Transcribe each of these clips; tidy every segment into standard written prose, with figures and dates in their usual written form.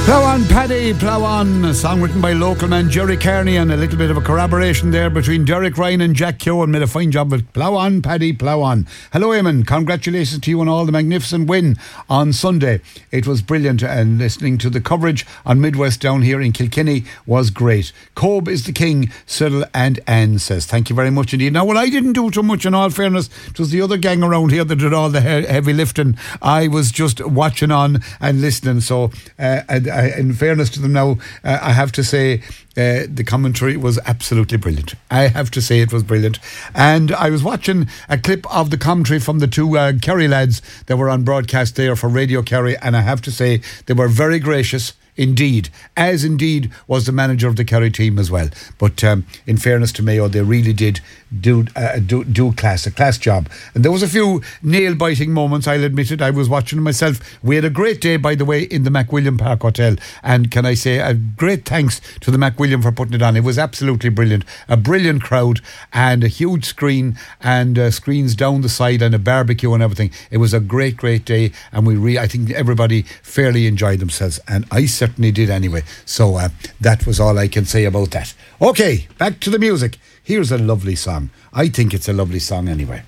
Plough on, Paddy, plough on. A song written by local man Jerry Kearney, and a little bit of a corroboration there between Derek Ryan and Jack Keoghan. Made a fine job with Plough on, Paddy, plough on. Hello, Eamon. Congratulations to you on all the magnificent win on Sunday. It was brilliant, and listening to the coverage on Midwest down here in Kilkenny was great. Cobe is the king, Cyril and Anne says. Thank you very much indeed. Now, well, I didn't do too much, in all fairness. It was the other gang around here that did all the heavy lifting. I was just watching on and listening. So, in fairness to them now, I have to say the commentary was absolutely brilliant. I have to say it was brilliant. And I was watching a clip of the commentary from the two Kerry lads that were on broadcast there for Radio Kerry, and I have to say they were very gracious indeed, as indeed was the manager of the Kerry team as well. But in fairness to Mayo, they really did do a class job. And there was a few nail-biting moments, I'll admit it. I was watching myself. We had a great day, by the way, in the McWilliam Park Hotel. And can I say a great thanks to the McWilliam for putting it on. It was absolutely brilliant. A brilliant crowd and a huge screen and screens down the side and a barbecue and everything. It was a great day, and I think everybody fairly enjoyed themselves, and I certainly did anyway. So that was all I can say about that. Okay, back to the music. Here's a lovely song. I think it's a lovely song anyway.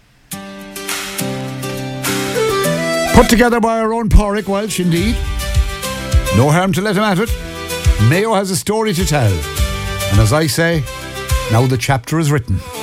Put together by our own Pádraig Walsh, indeed. No harm to let him at it. Mayo has a story to tell. And as I say, now the chapter is written.